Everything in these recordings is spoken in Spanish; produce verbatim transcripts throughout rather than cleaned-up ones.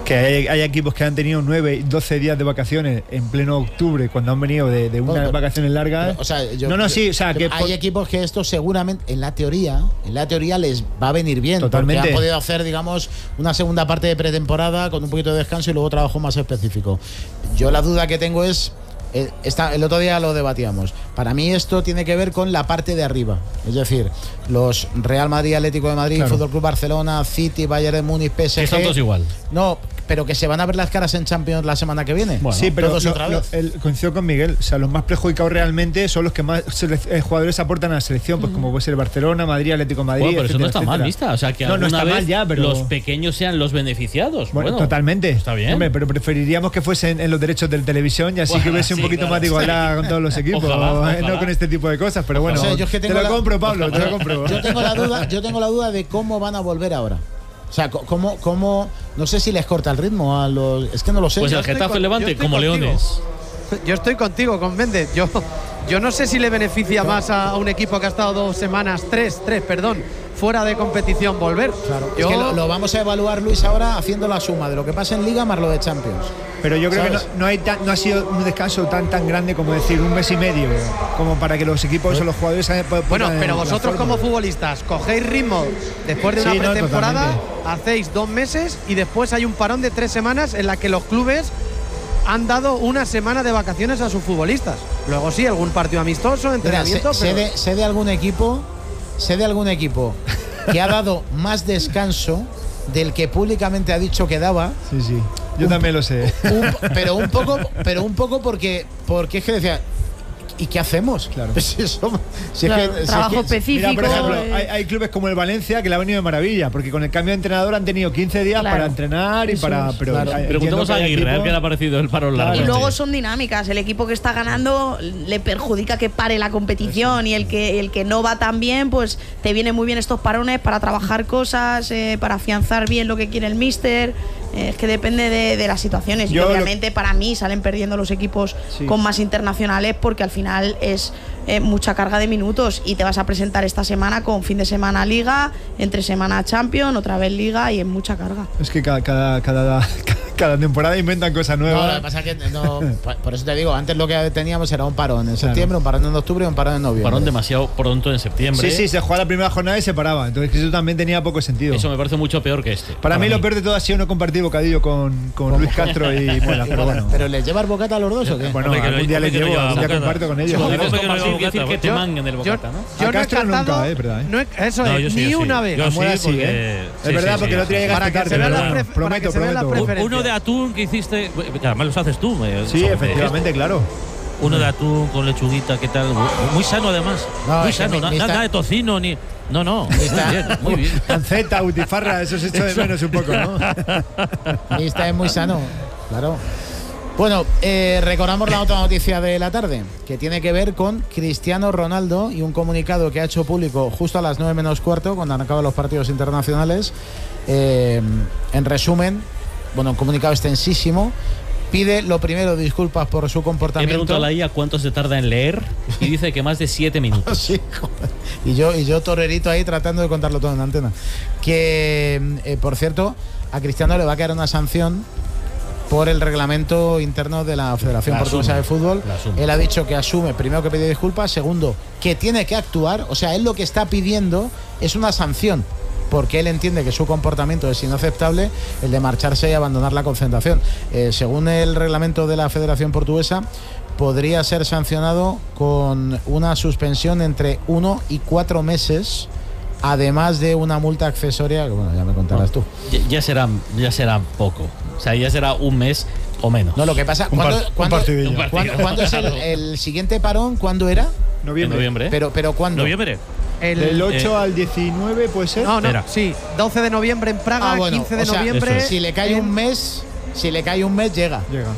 Que hay, hay equipos que han tenido nueve y doce días de vacaciones en pleno octubre, cuando han venido de, de unas bueno, vacaciones largas. Pero, o sea, yo, no, no, sí, o sea, que hay por... equipos que esto seguramente, en la teoría, en la teoría les va a venir bien. Totalmente. Porque han podido hacer, digamos, una segunda parte de pretemporada con un poquito de descanso y luego trabajo más específico. Yo la duda que tengo es, eh, esta, el otro día lo debatíamos. Para mí esto tiene que ver con la parte de arriba. Es decir, los Real Madrid, Atlético de Madrid, claro. Fútbol Club Barcelona, City, Bayern de Múnich, P S G. Que son todos igual. No, pero que se van a ver las caras en Champions la semana que viene. Bueno, sí, pero lo, lo, el, coincido con Miguel. O sea, los más perjudicados realmente son los que más eh, jugadores aportan a la selección, pues mm. como puede ser Barcelona, Madrid, Atlético de Madrid. Bueno, pero etcétera, eso no está etcétera. mal vista. O sea, que no, no está vez mal ya, pero los pequeños sean los beneficiados. Bueno, bueno, totalmente. Está bien. Hombre, pero preferiríamos que fuesen en los derechos de televisión y así bueno, que hubiese sí, un poquito claro, más de igualdad sí. con todos los equipos. Ojalá, ojalá. No con este tipo de cosas, pero bueno. O sea, yo es que te lo la, compro, Pablo, ojalá. te lo compro. Yo tengo la duda, yo tengo la duda de cómo van a volver ahora. O sea, ¿cómo, cómo, no sé si les corta el ritmo a los… Es que no lo sé. Pues el Getafe Levante como contigo. Leones. Yo estoy contigo, con Méndez. Yo, yo no sé si le beneficia más a un equipo que ha estado dos semanas, tres, tres, perdón, fuera de competición volver. Claro, yo, es que lo, lo vamos a evaluar, Luis, ahora haciendo la suma de lo que pasa en Liga más lo de Champions. Pero yo creo ¿sabes? que no, no, hay tan, no ha sido un descanso tan tan grande como decir un mes y medio, como para que los equipos o los jugadores puedan… Bueno, pero vosotros como futbolistas cogéis ritmo después de una sí, pretemporada, no, hacéis dos meses y después hay un parón de tres semanas en la que los clubes han dado una semana de vacaciones a sus futbolistas. Luego sí, algún partido amistoso, entrenamiento… Mira, sé, pero… sé, de, sé de algún equipo, sé de algún equipo que ha dado más descanso del que públicamente ha dicho que daba. Sí, sí. Yo un, también lo sé. Un, pero un poco, pero un poco porque, porque es que decía, ¿y qué hacemos? Claro. Si somos, si claro es que, trabajo si es que, específico. Mira, por ejemplo, eh. hay, hay clubes como el Valencia que le ha venido de maravilla, porque con el cambio de entrenador han tenido quince días claro. para entrenar y Eso para… Pero claro. Preguntamos a Aguirre, equipo, ¿qué le ha parecido el paro largo? Y luego son dinámicas. El equipo que está ganando le perjudica que pare la competición y el que, el que no va tan bien, pues te vienen muy bien estos parones para trabajar cosas, eh, para afianzar bien lo que quiere el míster. Es que depende de, de las situaciones. Yo y obviamente lo... para mí salen perdiendo los equipos sí. con más internacionales porque al final es eh, mucha carga de minutos y te vas a presentar esta semana con fin de semana Liga, entre semana Champions, otra vez Liga y es mucha carga. Es que cada, cada, cada, cada temporada inventan cosas nuevas. No, lo que pasa es que no, por eso te digo, antes lo que teníamos era un parón en septiembre, claro. un parón en octubre y un parón en noviembre. Un parón demasiado pronto en septiembre. Sí, sí, se jugaba la primera jornada y se paraba. Entonces eso también tenía poco sentido. Eso me parece mucho peor que este. Para, para mí, mí lo peor de todo ha sido no compartir bocadillo con, con Luis Castro y Muela, pero bueno. ¿Pero les llevas bocata a los dos o qué? Bueno, Hombre, algún día les llevo, algún día comparto con ellos. Es decir que te manguen el bocata, ¿no? Yo a Castro no he cantado, nunca, eh, ¿verdad? No he, eso no, es, ni sí, una vez. Yo Muela sí, sí, ¿eh? Es verdad, porque el otro día llegaste tarde. Prometo, prometo. Uno de atún que hiciste, que además los haces tú. Sí, efectivamente, claro. Uno de atún con lechuguita, ¿qué tal? Muy sano además. No, muy sano, nada na, de tocino ni… No, no, muy bien, muy bien. Panceta, butifarra, eso se echa de menos un poco, ¿no? Está es muy sano, claro. Bueno, eh, recordamos la otra noticia de la tarde, que tiene que ver con Cristiano Ronaldo y un comunicado que ha hecho público justo a las nueve menos cuarto, cuando han acabado los partidos internacionales. Eh, en resumen, bueno, un comunicado extensísimo. Pide, lo primero, disculpas por su comportamiento. He preguntado a la I A cuánto se tarda en leer y dice que más de siete minutos. Sí, joder. Y yo, y yo torerito ahí tratando de contarlo todo en antena. Que, eh, por cierto, a Cristiano le va a quedar una sanción por el reglamento interno de la Federación la Portuguesa asume, de Fútbol. Él ha dicho que asume, primero, que pide disculpas, segundo, que tiene que actuar. O sea, él lo que está pidiendo es una sanción, porque él entiende que su comportamiento es inaceptable, el de marcharse y abandonar la concentración. Eh, según el reglamento de la Federación Portuguesa, podría ser sancionado con una suspensión entre uno y cuatro meses, además de una multa accesoria, que bueno, ya me contarás tú. Ya, ya será, ya será poco. O sea, ya será un mes o menos. No, lo que pasa… Un, ¿cuándo, par, ¿cuándo, un partidillo. ¿cuándo, ¿cuándo, ¿cuándo es el, el siguiente parón? ¿Cuándo era? Noviembre. ¿En noviembre? Pero, pero ¿cuándo? ¿Noviembre? El, Del ocho eh, al diecinueve, ¿puede ser? No, no, Espera. sí. doce de noviembre en Praga, ah, bueno, quince de o sea, noviembre… Si le cae en... un mes, si le cae un mes, llega. Llega.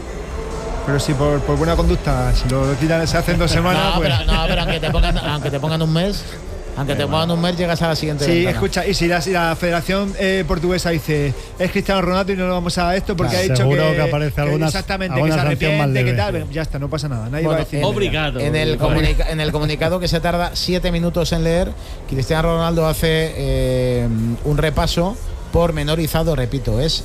Pero si por, por buena conducta, si lo quitan, se hacen dos semanas, no, pues… pero, no, pero aunque te pongan, aunque te pongan un mes… Aunque te pongan un mes, llegas a la siguiente Sí, ventana. escucha, y si la, si la Federación eh, Portuguesa dice es Cristiano Ronaldo y no lo vamos a esto porque claro, ha dicho seguro que, que aparece alguna, exactamente, alguna que se arrepiente, que tal, leve. ya está, no pasa nada, nadie bueno, va a decir en, nada. Obrigado. En el, comunica, en el comunicado, que se tarda siete minutos en leer, Cristiano Ronaldo hace eh, un repaso pormenorizado, repito, es